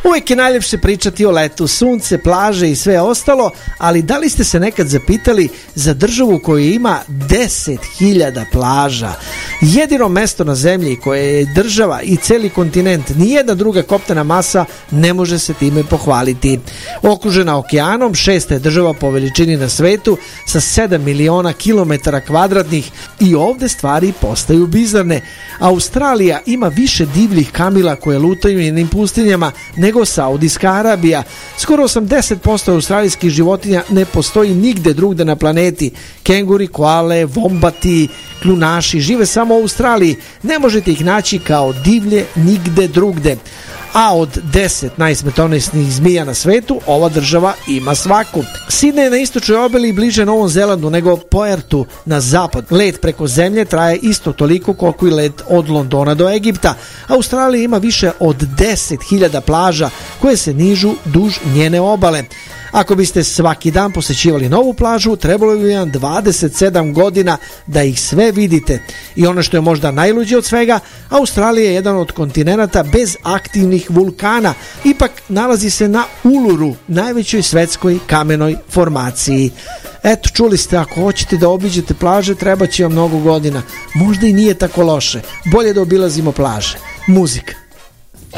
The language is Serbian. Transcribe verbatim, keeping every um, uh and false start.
Uvijek je najljepše pričati o letu, sunce, plaže i sve ostalo, ali da li ste se nekad zapitali za državu koja ima deset hiljada plaža? Jedino mesto na zemlji koje je država i celi kontinent, nijedna druga kopnena masa ne može se time pohvaliti. Okružena okeanom, šesta je država po veličini na svetu sa sedam miliona kilometara kvadratnih i ovde stvari postaju bizarne. Australija ima više divljih kamila koje lutaju njenim pustinjama nego Saudijska Arabija. Skoro osamdeset posto australijskih životinja ne postoji nigde drugde na planeti. Kenguri, koale, vombati, kljunaši žive samo u Australiji. Ne možete ih naći kao divlje nigde drugde. A od deset najsmrtonosnijih zmija na svetu, ova država ima svaku. Sidnej je na istočnoj obali bliže Novom Zelandu nego Puertu na zapad. Let preko zemlje traje isto toliko koliko i let od Londona do Egipta. Australija ima više od deset hiljada plaža koje se nižu duž njene obale. Ako biste svaki dan posećivali novu plažu, trebalo bi vam dvadeset sedam godina da ih sve vidite. I ono što je možda najluđe od svega, Australija je jedan od kontinenata bez aktivnih vulkana. Ipak nalazi se na Uluru, najvećoj svetskoj kamenoj formaciji. Eto, čuli ste, ako hoćete da obiđete plaže, treba će vam mnogo godina. Možda i nije tako loše. Bolje da obilazimo plaže. Muzika.